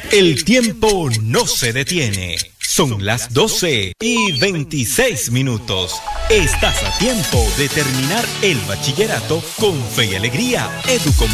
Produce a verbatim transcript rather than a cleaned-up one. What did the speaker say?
El tiempo no se detiene. Son las doce y veintiséis minutos. Estás a tiempo de terminar el bachillerato con fe y alegría. Educomunicación.